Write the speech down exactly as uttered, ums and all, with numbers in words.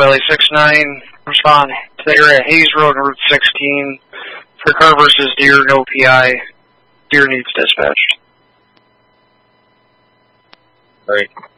Willie six nine, respond. They're at Hayes Road and Route sixteen. For car versus Deer, no P I. Deer needs dispatch. Great.